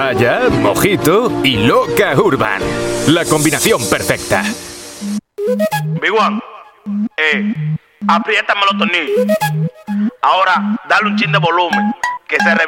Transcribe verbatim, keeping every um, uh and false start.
Pitaya, Mojito y Loca Urban. La combinación perfecta. Big One, eh, apriétame los tornillos. Ahora, dale un chin de volumen, que se